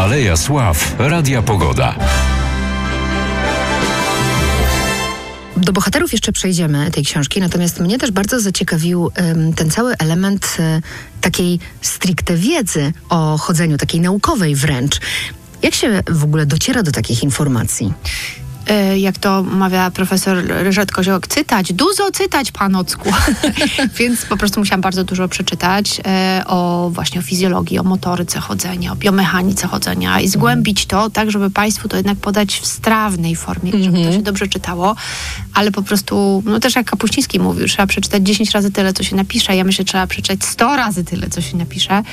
Aleja Sław Radia Pogoda. Do bohaterów jeszcze przejdziemy tej książki, natomiast mnie też bardzo zaciekawił ten cały element takiej stricte wiedzy o chodzeniu, takiej naukowej wręcz. Jak się w ogóle dociera do takich informacji? Jak to mawia profesor Ryszard Koziołek, dużo czytać, panocku. Więc po prostu musiałam bardzo dużo przeczytać właśnie o fizjologii, o motoryce chodzenia, o biomechanice chodzenia i zgłębić to tak, żeby Państwu to jednak podać w strawnej formie, żeby to się dobrze czytało, ale po prostu, też jak Kapuściński mówił, trzeba przeczytać 10 razy tyle, co się napisze. Ja myślę, że trzeba przeczytać 100 razy tyle, co się napisze,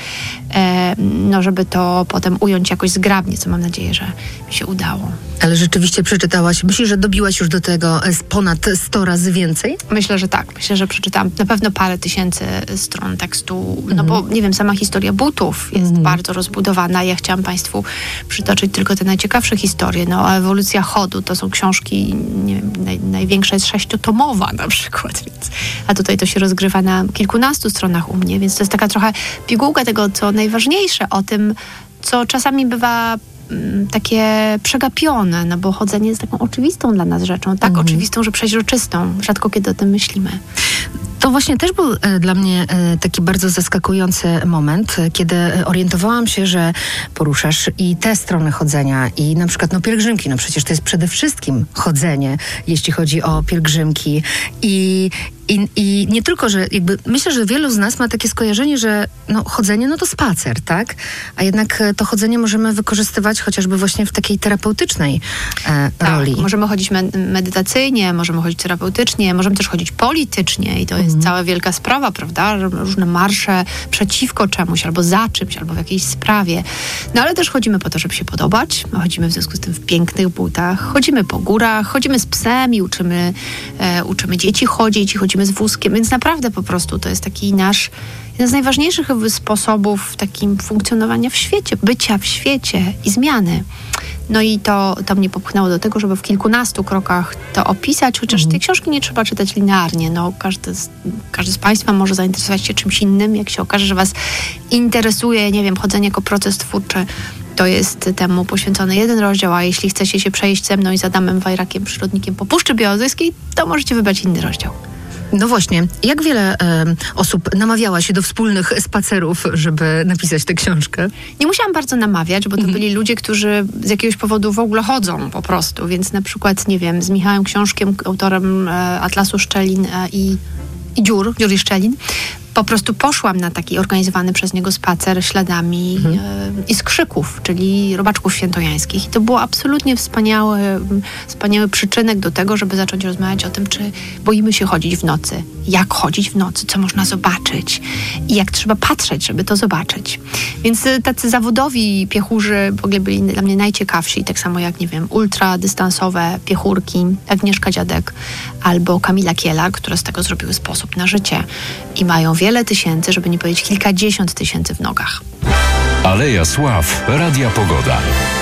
żeby to potem ująć jakoś zgrabnie, co mam nadzieję, że mi się udało. Ale rzeczywiście przeczytałaś, myślisz, że dobiłaś już do tego ponad 100 razy więcej? Myślę, że tak. Myślę, że przeczytałam na pewno parę tysięcy stron tekstu, bo nie wiem, sama historia butów jest bardzo rozbudowana. Ja chciałam Państwu przytoczyć tylko te najciekawsze historie. A ewolucja chodu to są książki, nie wiem, największa jest 6-tomowa na przykład, a tutaj to się rozgrywa na kilkunastu stronach u mnie, więc to jest taka trochę pigułka tego, co najważniejsze o tym, co czasami bywa takie przegapione, bo chodzenie jest taką oczywistą dla nas rzeczą, tak oczywistą, że przeźroczystą. Rzadko kiedy o tym myślimy. To właśnie też był dla mnie taki bardzo zaskakujący moment, kiedy orientowałam się, że poruszasz i te strony chodzenia i na przykład pielgrzymki, przecież to jest przede wszystkim chodzenie, jeśli chodzi o pielgrzymki i nie tylko, że myślę, że wielu z nas ma takie skojarzenie, że chodzenie to spacer, tak? A jednak to chodzenie możemy wykorzystywać chociażby właśnie w takiej terapeutycznej roli. Możemy chodzić medytacyjnie, możemy chodzić terapeutycznie, możemy też chodzić politycznie i to jest cała wielka sprawa, prawda? Różne marsze przeciwko czemuś, albo za czymś, albo w jakiejś sprawie. Ale też chodzimy po to, żeby się podobać. Chodzimy w związku z tym w pięknych butach, chodzimy po górach, chodzimy z psem i uczymy dzieci chodzić i chodzimy z wózkiem, więc naprawdę po prostu to jest taki jeden z najważniejszych sposobów takim funkcjonowania w świecie, bycia w świecie i zmiany. I to mnie popchnęło do tego, żeby w kilkunastu krokach to opisać, chociaż tej książki nie trzeba czytać linearnie. Każdy z Państwa może zainteresować się czymś innym. Jak się okaże, że Was interesuje, chodzenie jako proces twórczy, to jest temu poświęcony jeden rozdział, a jeśli chcecie się przejść ze mną i z Adamem Wajrakiem, przyrodnikiem po Puszczy Białowieskiej, to możecie wybrać inny rozdział. No właśnie, jak wiele osób namawiała się do wspólnych spacerów, żeby napisać tę książkę? Nie musiałam bardzo namawiać, bo to byli ludzie, którzy z jakiegoś powodu w ogóle chodzą po prostu, więc na przykład, z Michałem Książkiem, autorem Atlasu Szczelin i Dziur i Szczelin, po prostu poszłam na taki organizowany przez niego spacer śladami Iskrzyków, czyli robaczków świętojańskich. I to było absolutnie wspaniały przyczynek do tego, żeby zacząć rozmawiać o tym, czy boimy się chodzić w nocy, jak chodzić w nocy, co można zobaczyć i jak trzeba patrzeć, żeby to zobaczyć. Więc tacy zawodowi piechurzy w ogóle byli dla mnie najciekawsi, tak samo jak, ultradystansowe piechurki, Agnieszka Dziadek albo Kamila Kiela, które z tego zrobiły sposób na życie i mają wiele tysięcy, żeby nie powiedzieć kilkadziesiąt tysięcy w nogach. Aleja Sław Radia Pogoda.